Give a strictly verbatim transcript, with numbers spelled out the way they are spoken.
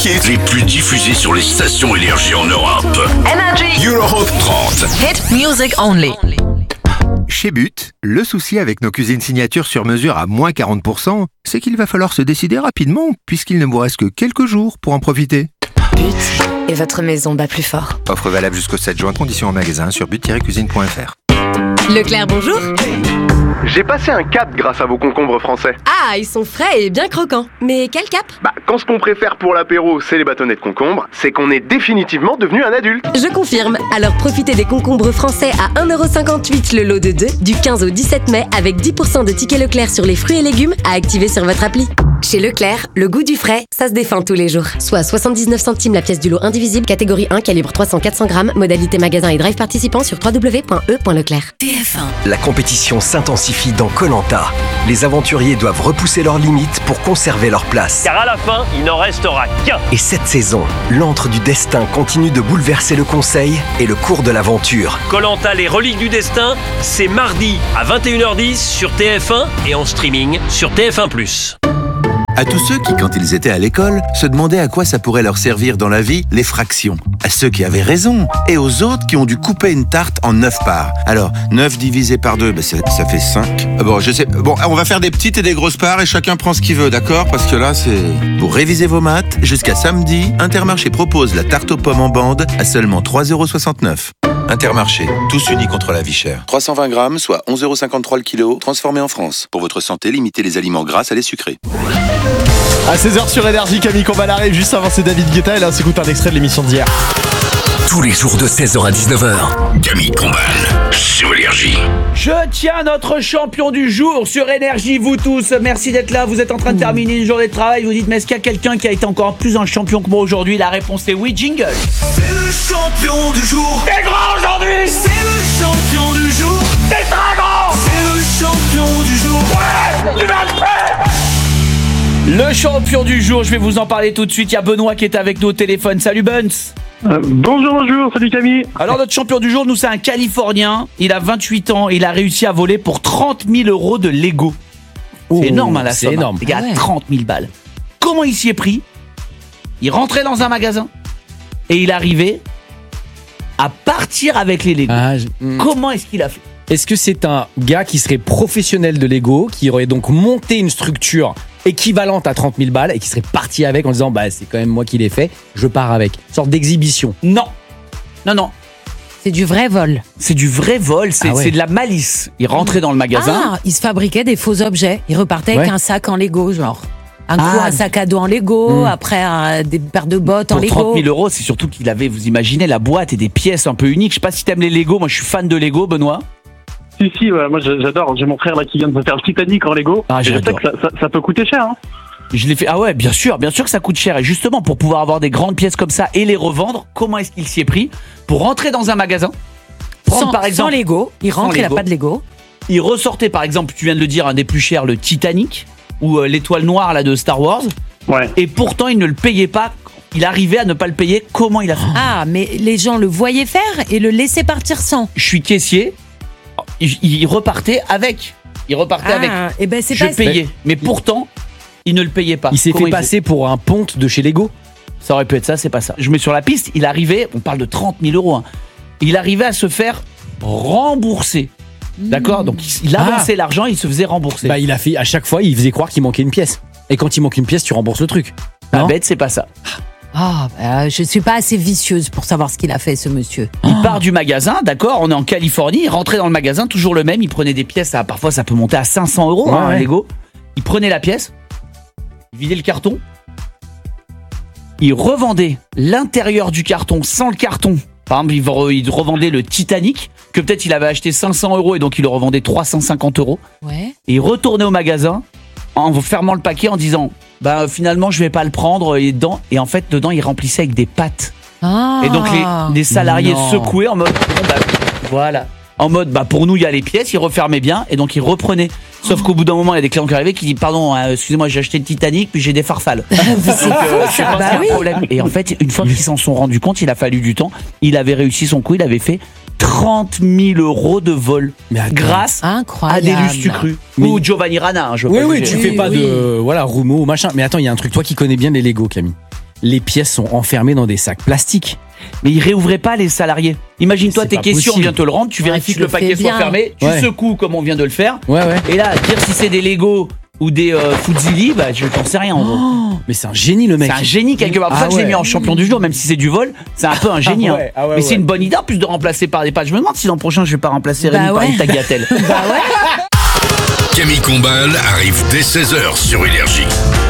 Kids, les plus diffusés sur les stations Énergie en Europe. Energy Europe trente. Hit music only. Chez But, le souci avec nos cuisines signatures sur mesure à moins quarante pour cent, c'est qu'il va falloir se décider rapidement puisqu'il ne vous reste que quelques jours pour en profiter. But et votre maison bat plus fort. Offre valable jusqu'au sept juin, conditions en magasin sur but tiret cuisine point f r. Leclerc, bonjour. J'ai passé un cap grâce à vos concombres français. Ah, ils sont frais et bien croquants. Mais quel cap? Bah, quand ce qu'on préfère pour l'apéro, c'est les bâtonnets de concombre, c'est qu'on est définitivement devenu un adulte. Je confirme. Alors profitez des concombres français à un euro cinquante-huit le lot de deux du quinze au dix-sept mai avec dix pour cent de tickets Leclerc sur les fruits et légumes à activer sur votre appli. Chez Leclerc, le goût du frais, ça se défend tous les jours. Soit soixante-dix-neuf centimes la pièce du lot indivisible, catégorie un, calibre trois cents à quatre cents grammes, modalité magasin et drive participant sur w w w point e point leclerc. T F un. La compétition s'intensifie dans Koh Lanta. Les aventuriers doivent repousser leurs limites pour conserver leur place. Car à la fin, il n'en restera qu'un. Et cette saison, l'antre du destin continue de bouleverser le conseil et le cours de l'aventure. Koh Lanta, les reliques du destin, c'est mardi à vingt et une heures dix sur T F un et en streaming sur T F un plus. À tous ceux qui, quand ils étaient à l'école, se demandaient à quoi ça pourrait leur servir dans la vie, les fractions. À ceux qui avaient raison, et aux autres qui ont dû couper une tarte en neuf parts. Alors, neuf divisé par deux, ben ça, ça fait cinq. Bon, je sais. Bon, on va faire des petites et des grosses parts et chacun prend ce qu'il veut, d'accord? Parce que là, c'est... Pour réviser vos maths, jusqu'à samedi, Intermarché propose la tarte aux pommes en bande à seulement trois euros soixante-neuf. Intermarché, tous unis contre la vie chère. trois cent vingt grammes, soit onze euros cinquante-trois le kilo, transformé en France. Pour votre santé, limitez les aliments gras à les sucrés. À seize heures sur Énergie, Camille Combal arrive. Juste avant, c'est David Guetta. Et là, on s'écoute un extrait de l'émission d'hier. Tous les jours de seize heures à dix-neuf heures. Camille Combal sur Énergie. Je tiens notre champion du jour sur Énergie, vous tous. Merci d'être là. Vous êtes en train de terminer une journée de travail. Vous dites, mais est-ce qu'il y a quelqu'un qui a été encore plus un champion que moi aujourd'hui? La réponse est oui, jingle. C'est le champion du jour. T'es grand aujourd'hui. C'est le champion du jour. T'es très grand. C'est le champion du jour. Ouais, tu vas le faire. Le champion du jour, je vais vous en parler tout de suite. Il y a Benoît qui est avec nous au téléphone. Salut Buns. Euh, bonjour, bonjour, salut Camille. Alors notre champion du jour, nous c'est un Californien. Il a vingt-huit ans et il a réussi à voler pour trente mille euros de Lego. C'est oh, énorme hein, la c'est somme. énorme. Les gars, Ah ouais. trente mille balles. Comment il s'y est pris? Il rentrait dans un magasin et il arrivait à partir avec les Lego. Ah, je... Comment est-ce qu'il a fait? Est-ce que c'est un gars qui serait professionnel de Lego, qui aurait donc monté une structure équivalente à trente mille balles et qui serait parti avec en disant bah c'est quand même moi qui l'ai fait, je pars avec. Une sorte d'exhibition. Non. Non, non. C'est du vrai vol. C'est du vrai vol, c'est, Ah ouais. c'est de la malice. Il rentrait dans le magasin. Ah, il se fabriquait des faux objets. Il repartait Ouais. avec un sac en Lego, genre. Un coup, Ah. un sac à dos en Lego, Mm. après un- des paires de bottes en Pour Lego. trente mille euros, c'est surtout qu'il avait, vous imaginez, la boîte et des pièces un peu uniques. Je sais pas si t'aimes les Lego, moi je suis fan de Lego, Benoît. Si, si, ouais, moi j'adore. J'ai mon frère là qui vient de se faire le Titanic en Lego. Ah, Et je sais j'adore. que ça, ça, ça peut coûter cher. Hein. Je l'ai fait. Ah ouais, bien sûr, bien sûr que ça coûte cher. Et justement, pour pouvoir avoir des grandes pièces comme ça et les revendre, comment est-ce qu'il s'y est pris? Pour rentrer dans un magasin, prendre Sans, par exemple. sans Lego. Il rentre, sans il n'a Lego. pas de Lego. Il ressortait par exemple, tu viens de le dire, un des plus chers, le Titanic, ou euh, l'étoile noire là de Star Wars. Ouais. Et pourtant, il ne le payait pas. Il arrivait à ne pas le payer. Comment il a fait? Ah, mais les gens le voyaient faire et le laissaient partir sans. Je suis caissier. Il, il repartait avec. Il repartait Ah, avec. et ben c'est Je pas. payais. Mais pourtant, il ne le payait pas. Il s'est Comment fait passer pour un ponte de chez Lego. Ça aurait pu être ça, c'est pas ça. Je mets sur la piste, il arrivait, on parle de trente mille euros, hein. Il arrivait à se faire rembourser. D'accord? Donc il, il avançait Ah. l'argent, il se faisait rembourser. Bah il a fait à chaque fois, il faisait croire qu'il manquait une pièce. Et quand il manque une pièce, tu rembourses le truc. Pas Non bête, c'est pas ça. Ah, bah, je suis pas assez vicieuse pour savoir ce qu'il a fait, ce monsieur. Il part du magasin, d'accord, on est en Californie, il rentrait dans le magasin, toujours le même, il prenait des pièces, à, parfois ça peut monter à cinq cents euros, Ouais, hein, ouais. Lego. Il prenait la pièce, il vidait le carton, il revendait l'intérieur du carton sans le carton. Par exemple, il re- il revendait le Titanic, que peut-être il avait acheté cinq cents euros et donc il le revendait trois cent cinquante euros. Ouais. Et il retournait au magasin en fermant le paquet en disant bah finalement je vais pas le prendre et dedans et en fait dedans il remplissait avec des pâtes. Ah. Et donc les, les salariés Non. secouaient en mode bon, bah, voilà. En mode bah pour nous il y a les pièces, il refermait bien et donc il reprenait. Sauf qu'au bout d'un moment il y a des clients qui arrivaient qui disent pardon euh, excusez-moi j'ai acheté le Titanic puis j'ai des farfales. Donc, euh, je sais pas Bah s'il y a oui. un problème. Et en fait une fois qu'ils s'en sont rendus compte il a fallu du temps. Il avait réussi son coup, il avait fait trente mille euros de vol Mais attends. grâce Incroyable. à des Lustucru Mais- ou Giovanni Rana. Hein, je veux Oui, pas oui, juger. tu Oui, fais pas oui. de voilà Roumeau machin. Mais attends, il y a un truc, toi qui connais bien les Lego, Camille. les pièces sont enfermées dans des sacs plastiques. Mais ils réouvraient pas les salariés. Imagine-toi, C'est tes pas questions, on possible. vient te le rendre, tu Ouais, vérifies tu que le le paquet fais soit bien. fermé, tu Ouais. secoues comme on vient de le faire. Ouais, ouais. Et là, dire si c'est des Lego ou des euh, Fuzzili, bah je t'en sais rien en gros. Oh, mais c'est un génie le mec. C'est un génie quelque part. C'est pour Ah ça que je l'ai ouais. mis en champion du jour, même si c'est du vol, c'est un peu un génie. Ah hein. ouais, ah ouais, mais c'est ouais. une bonne idée en plus de remplacer par des pages. Je me demande si l'an prochain je vais pas remplacer Bah Rémi par ouais. une tagliatelle. Bah ouais. Camille Combal arrive dès seize heures sur Énergie.